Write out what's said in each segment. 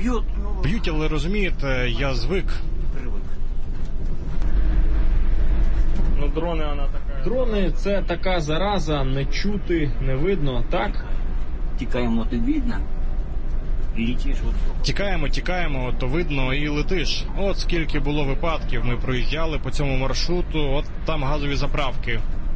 Б'ють, але розумієте, я звик. Дрони – це така зараза, не чути, не видно, так? Тікаємо, то видно. Летиш, Тікаємо, то видно і летиш. От скільки було випадків, ми проїжджали по цьому маршруту, от там газові заправки.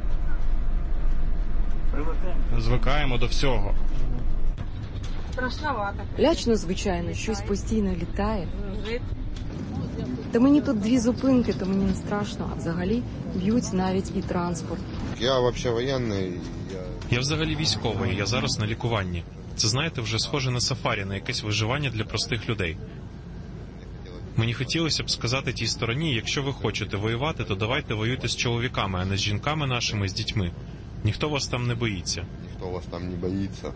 Звикаємо до всього. Страшновато. Лячно, звичайно, щось постійно літає. Та мені тут 2 зупинки, то мені не страшно, а взагалі б'ють навіть і транспорт. Я взагалі воєнний. Я взагалі військовий, я зараз на лікуванні. Це, знаєте, вже схоже на сафарі, на якесь виживання для простих людей. Мені хотілося б сказати тій стороні, якщо ви хочете воювати, то давайте воюйте з чоловіками, а не з жінками нашими, з дітьми. Ніхто вас там не боїться. Ніхто вас там не боїться.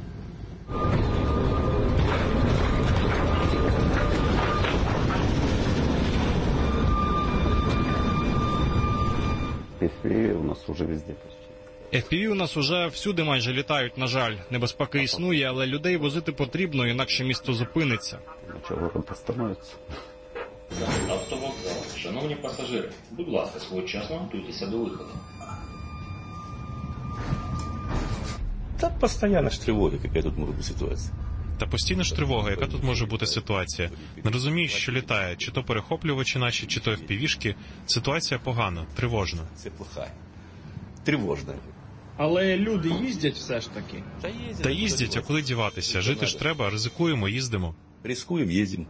FPV у нас уже везде почти. FPV у нас уже всюди майже літають, на жаль. Небезпека існує, але людей возити потрібно, інакше місто зупиниться. Чого город остановиться? Автовокзал. Шановні пасажири, будь ласка, своєчасно готуйтеся до виходу. Та постійно ж тривога, яка тут може бути ситуація. Та постійно ж тривога, яка тут може бути ситуація. Не розумієш, що літає, чи то перехоплювачі наші, чи то FPV-шки. Ситуація погана, тривожна. Це плоха. Тривожна. Але люди їздять все ж таки. Та їздять, а куди діватися? Жити ж треба, ризикуємо, їздимо. Рискуємо, їздимо.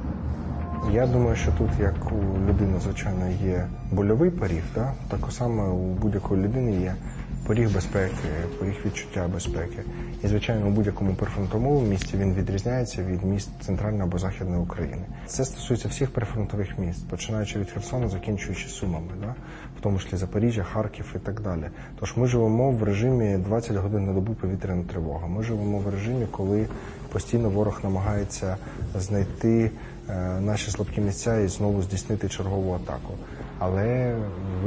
Я думаю, що тут, як у людини, звичайно, є больовий поріг, так само у будь-якої людини є поріг безпеки, поріг відчуття безпеки. І, звичайно, у будь-якому прифронтовому місті він відрізняється від міст Центральної або Західної України. Це стосується всіх прифронтових міст, починаючи від Херсону, закінчуючи Сумами, в тому числі Запоріжжя, Харків і так далі. Тож ми живемо в режимі 20 годин на добу повітряна тривога. Ми живемо в режимі, коли постійно ворог намагається знайти наші слабкі місця і знову здійснити чергову атаку. Але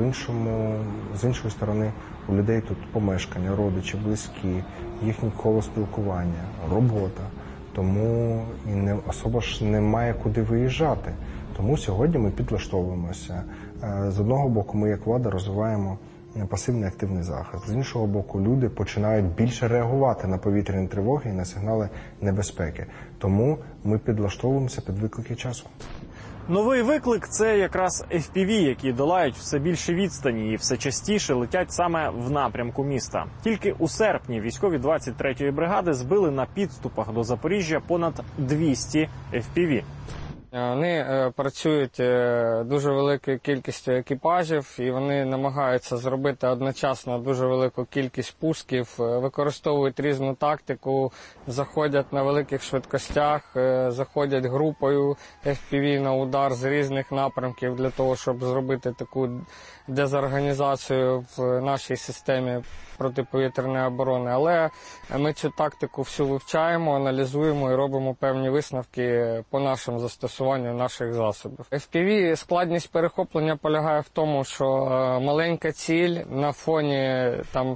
з іншої сторони, у людей тут помешкання, родичі, близькі, їхнє коло спілкування, робота. Тому і особо ж немає куди виїжджати. Тому сьогодні ми підлаштовуємося. З одного боку, ми як влада розвиваємо пасивний активний захист. З іншого боку, люди починають більше реагувати на повітряні тривоги і на сигнали небезпеки. Тому ми підлаштовуємося під виклики часу. Новий виклик – це якраз FPV, які долають все більше відстані і все частіше летять саме в напрямку міста. Тільки у серпні військові 23-ї бригади збили на підступах до Запоріжжя понад 200 FPV. Вони працюють дуже великою кількістю екіпажів і вони намагаються зробити одночасно дуже велику кількість пусків, використовують різну тактику, заходять на великих швидкостях, заходять групою FPV на удар з різних напрямків для того, щоб зробити таку дезорганізацію в нашій системі протиповітряної оборони. Але ми цю тактику всю вивчаємо, аналізуємо і робимо певні висновки по нашому застосуванню наших засобів. FPV складність перехоплення полягає в тому, що маленька ціль на фоні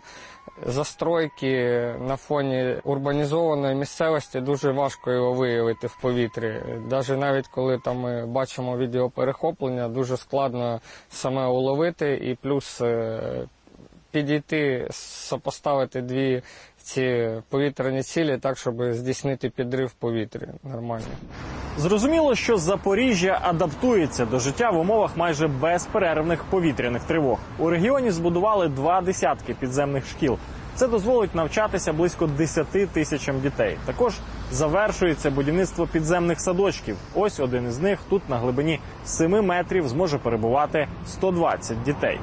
застройки, на фоні урбанізованої місцевості дуже важко його виявити в повітрі. Навіть коли ми бачимо відеоперехоплення, дуже складно саме уловити і плюс підійти, сопоставити дві ці повітряні цілі так, щоб здійснити підрив в повітрі нормально. Зрозуміло, що Запоріжжя адаптується до життя в умовах майже безперервних повітряних тривог. У регіоні збудували 20 підземних шкіл. Це дозволить навчатися близько 10 тисячам дітей. Також завершується будівництво підземних садочків. Ось один із них тут на глибині 7 метрів зможе перебувати 120 дітей.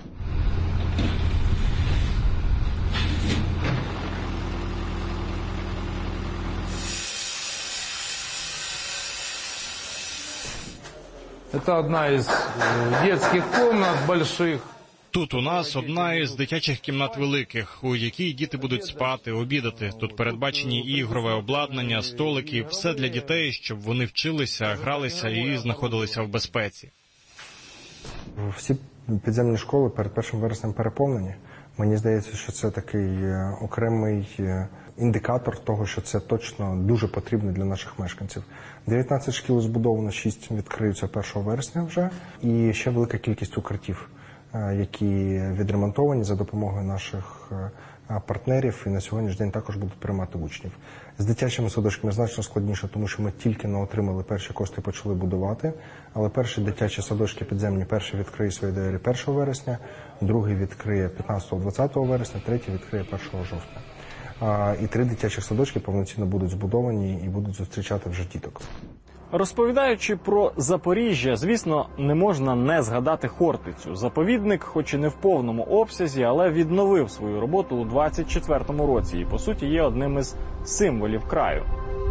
Это одна из детских комнат больших. Тут у нас одна із дитячих кімнат великих, у якій діти будуть спати, обідати. Тут передбачені ігрове обладнання, столики, все для дітей, щоб вони вчилися, гралися і знаходилися в безпеці. Всі підземні школи перед 1 вереснем переповнені. Мені здається, що це такий окремий індикатор того, що це точно дуже потрібно для наших мешканців. 19 шкіл збудовано, 6 відкриються 1 вересня вже, і ще велика кількість укриттів, які відремонтовані за допомогою наших партнерів і на сьогоднішній день також будуть приймати учнів. З дитячими садочками значно складніше, тому що ми тільки не отримали перші кошти і почали будувати, але перші дитячі садочки підземні, перший відкриє свої двері 1 вересня, другий відкриє 15-20 вересня, третій відкриє 1 жовтня. І 3 дитячих садочки повноцінно будуть збудовані і будуть зустрічати вже діток. Розповідаючи про Запоріжжя, звісно, не можна не згадати Хортицю. Заповідник, хоч і не в повному обсязі, але відновив свою роботу у 24-му році і, по суті, є одним із символів краю.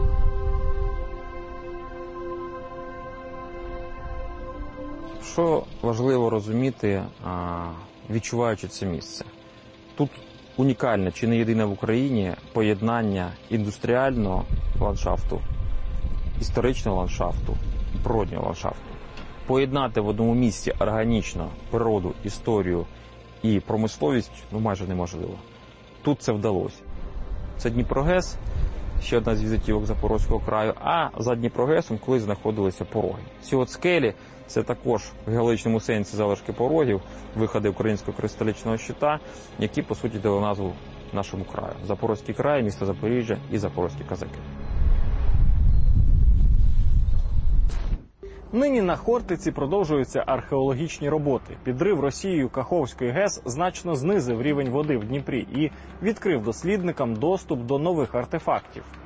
Що важливо розуміти, відчуваючи це місце? Тут унікальне, чи не єдине в Україні, поєднання індустріального ландшафту, історичного ландшафту, природнього ландшафту. Поєднати в одному місці органічно природу, історію і промисловість майже неможливо. Тут це вдалося. Це Дніпрогес, ще одна з візитівок Запорозького краю, а за Дніпрогесом колись знаходилися пороги. Ці от скелі – це також в геологічному сенсі залишки порогів, виходи українського кристалічного щита, які, по суті, дали назву нашому краю. Запорозький край, місто Запоріжжя і запорозькі козаки. Нині на Хортиці продовжуються археологічні роботи. Підрив Росією Каховської ГЕС значно знизив рівень води в Дніпрі і відкрив дослідникам доступ до нових артефактів.